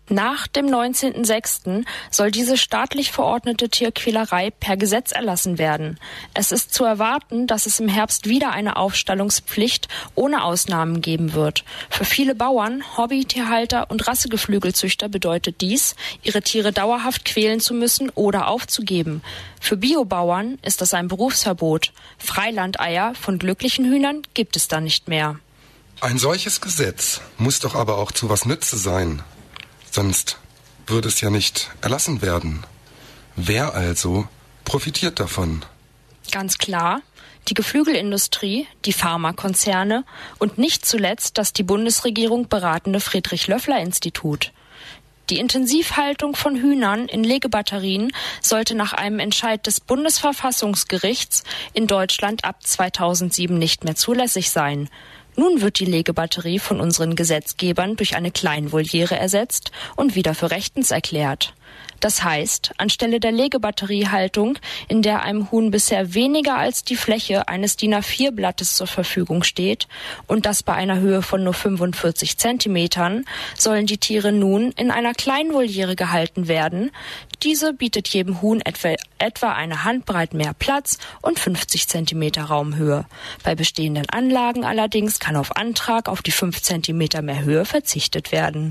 Nach dem 19.06. soll diese staatlich verordnete Tierquälerei per Gesetz erlassen werden. Es ist zu erwarten, dass es im Herbst wieder eine Aufstallungspflicht ohne Ausnahmen geben wird. Für viele Bauern, Hobbytierhalter und Rassegeflügelzüchter bedeutet dies, ihre Tiere dauerhaft quälen zu müssen oder aufzugeben. Für Biobauern ist das ein Berufsverbot. Freilandeier von glücklichen Hühnern gibt es dann nicht mehr. Ein solches Gesetz muss doch aber auch zu was Nütze sein. Sonst würde es ja nicht erlassen werden. Wer also profitiert davon? Ganz klar, die Geflügelindustrie, die Pharmakonzerne und nicht zuletzt das die Bundesregierung beratende Friedrich-Löffler-Institut. Die Intensivhaltung von Hühnern in Legebatterien sollte nach einem Entscheid des Bundesverfassungsgerichts in Deutschland ab 2007 nicht mehr zulässig sein. Nun wird die Legebatterie von unseren Gesetzgebern durch eine Kleinvoliere ersetzt und wieder für rechtens erklärt. Das heißt, anstelle der Legebatteriehaltung, in der einem Huhn bisher weniger als die Fläche eines DIN A4-Blattes zur Verfügung steht und das bei einer Höhe von nur 45 Zentimetern, sollen die Tiere nun in einer Kleinvoliere gehalten werden. Diese bietet jedem Huhn etwa eine Handbreit mehr Platz und 50 Zentimeter Raumhöhe. Bei bestehenden Anlagen allerdings kann auf Antrag auf die 5 Zentimeter mehr Höhe verzichtet werden.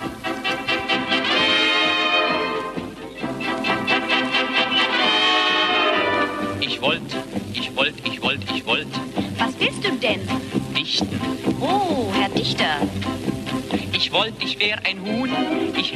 Ich wollt. Was willst du denn? Dichten. Oh, Herr Dichter. Ich wär ein Huhn, ich